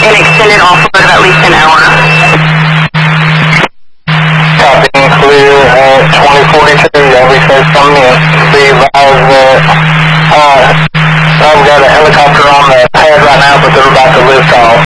an extended offload of at least an hour. Copy, clear at 2042. Every says coming in. Be advised that I've got a helicopter on the pad right now, but they're about to lift off.